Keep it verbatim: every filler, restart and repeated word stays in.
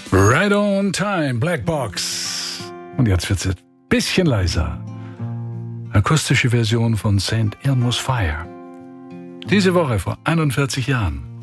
Right on time, Black Box. Und jetzt wird's ein bisschen leiser. Akustische Version von Saint Elmo's Fire. Diese Woche vor einundvierzig Jahren.